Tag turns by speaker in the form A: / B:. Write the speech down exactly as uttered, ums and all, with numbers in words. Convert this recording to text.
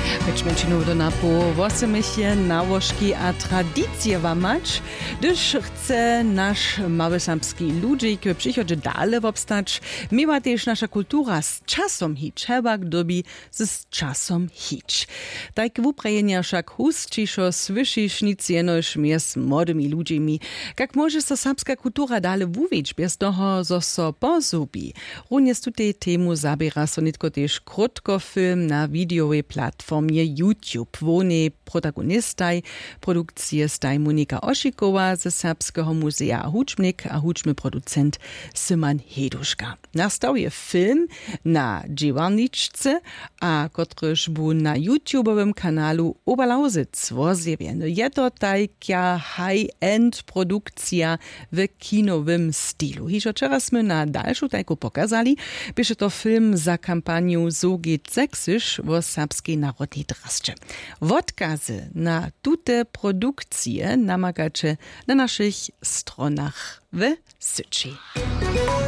A: Menšinu na po osemich nałożki a tradycje wamać, gdyż chce nasz mały samski ludzik w przychodzie dalej obstać, miewa też nasza kultura z czasem hić, hebak dobi z czasem hić. Tak w uprajenia wszak hustciszo słyszysz nic jenoż z młodymi ludźmi, jak może so samska kultura dalej wuwić, bez toho, zo so pozubi. Również tutaj temu zabiera so nitko też krótkofilm na videowej platformie YouTube. Wone protagonistaj produkcije staj Monika Ošikowa ze Serbskiego Muzea Hučmnik a hučmy producent Simon Heduška. Nastał je film na dźiwarniczce, a kotryż bu na YouTube'owym kanalu Oberlausitz wozjewieny. Je to tajka high-end produkcja w kinowym stylu. Hižo čeraz my na dalszą tajku pokazali, byše to film za kampaniu So geht Sächsisch wo serbskiej narodnej drasce. Wodkazy na tute produkcje namagacie na naszych stronach w Syci.